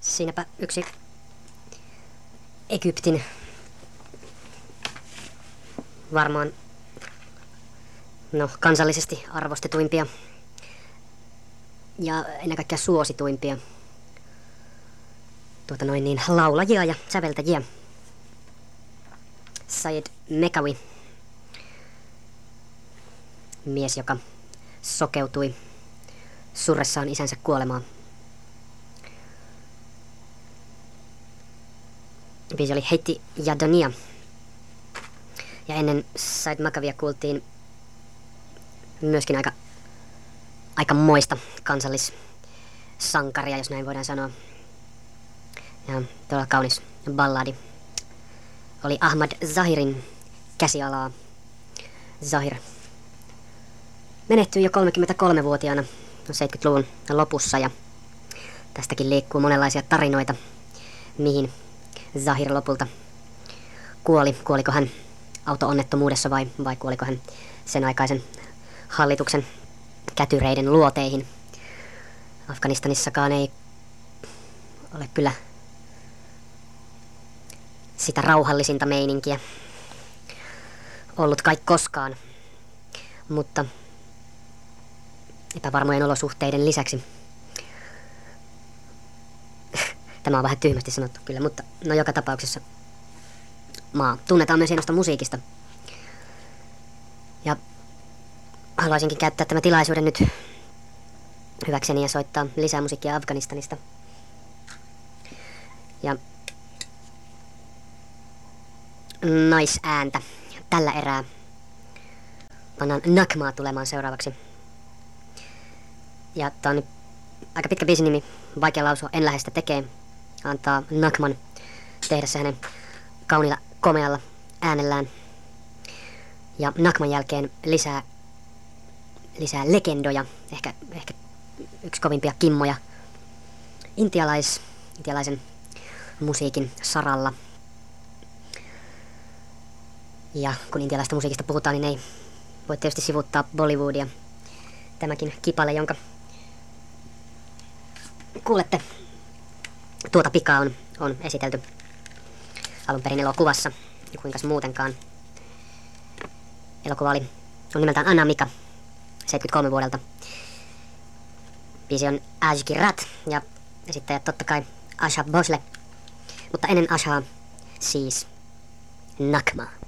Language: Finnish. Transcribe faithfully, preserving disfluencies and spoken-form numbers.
Siinäpä yksi Egyptin varmaan no, kansallisesti arvostetuimpia ja ennen kaikkea suosituimpia tuota noin niin, laulajia ja säveltäjiä. Sayed Mekawi, mies, joka sokeutui surressaan isänsä kuolemaan. Biisi oli Heitti ja Dania. Ja ennen Sayed Mekawia kuultiin myöskin aika, aika moista kansallissankaria, jos näin voidaan sanoa. Ja todella kaunis balladi. Oli Ahmad Zahirin käsialaa. Zahir menehtyi jo kolmekymmentäkolmevuotiaana seitsemänkymmentäluvun lopussa ja tästäkin liikkuu monenlaisia tarinoita, mihin Zahir lopulta kuoli. Kuoliko hän auto-onnettomuudessa vai, vai kuoliko hän sen aikaisen hallituksen kätyreiden luoteihin. Afganistanissakaan ei ole kyllä sitä rauhallisinta meininkiä ollut kai koskaan, mutta epävarmojen olosuhteiden lisäksi. Tämä on vähän tyhmästi sanottu kyllä, mutta no joka tapauksessa maa tunnetaan myös hienosta musiikista. Ja haluaisinkin käyttää tämän tilaisuuden nyt hyväkseni ja soittaa lisää musiikkia Afganistanista. Ja naisääntä tällä erää pannaan Nakmaa tulemaan seuraavaksi. Ja tää on nyt aika pitkä biisin nimi, vaikea lausua, en lähde sitä tekee. Antaa Nakman tehdä se hänen kauniilla, komealla äänellään. Ja Nakman jälkeen lisää, lisää legendoja, ehkä, ehkä yksi kovimpia kimmoja intialais, intialaisen musiikin saralla. Ja kun intialaista musiikista puhutaan, niin ei voi tietysti sivuuttaa Bollywoodia. Tämäkin kipale, jonka kuulette tuota pikaa, on, on esitelty alun perin elokuvassa. Ja kuinkas muutenkaan. Elokuva oli, on nimeltään Anamika, seitsemänkymmentäkolme vuodelta. Biisi on Ashki Rat ja esittäjät totta kai Asha Bhosle. Mutta ennen Ashaa siis Nakma.